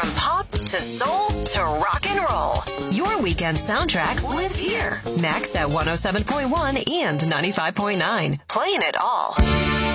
From pop to soul to rock and roll, your weekend soundtrack lives here. Max at 107.1 and 95.9, playing it all.